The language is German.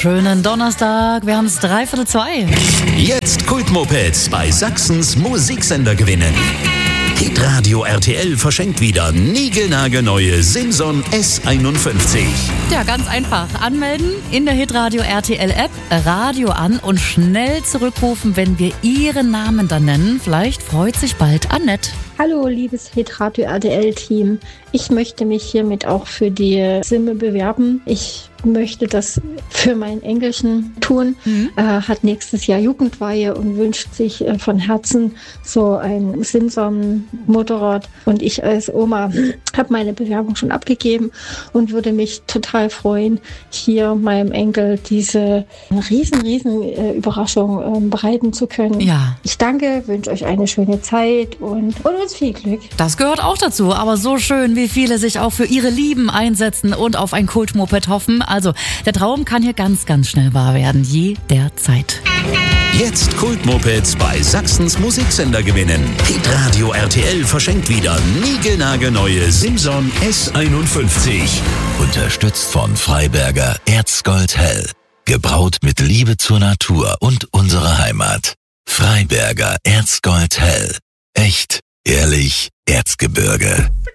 Schönen Donnerstag, wir haben es 2:15. Jetzt Kultmopeds bei Sachsens Musiksender gewinnen. Hitradio RTL verschenkt wieder niegelnagelneue Simson S51. Ja, ganz einfach. Anmelden in der Hitradio RTL App, Radio an und schnell zurückrufen, wenn wir Ihren Namen dann nennen. Vielleicht freut sich bald Annette. Hallo, liebes Hitradio RTL-Team. Ich möchte mich hiermit auch für die Simme bewerben. Ich möchte das für meinen Englischen tun. Hat nächstes Jahr Jugendweihe und wünscht sich von Herzen so ein Simson-Motorrad. Und ich als Oma habe meine Bewerbung schon abgegeben und würde mich total freuen, hier meinem Enkel diese riesen Überraschung bereiten zu können. Ja. Ich danke, wünsche euch eine schöne Zeit und uns viel Glück. Das gehört auch dazu, aber so schön, wie viele sich auch für ihre Lieben einsetzen und auf ein Kultmoped hoffen. Also, der Traum kann hier ganz, ganz schnell wahr werden, jederzeit. Jetzt Kultmopeds bei Sachsens Musiksender gewinnen. Hitradio RTL verschenkt wieder niegelnagelneue Simson S51. Unterstützt von Freiberger Erzgold Hell. Gebraut mit Liebe zur Natur und unserer Heimat. Freiberger Erzgold Hell. Echt, ehrlich, Erzgebirge.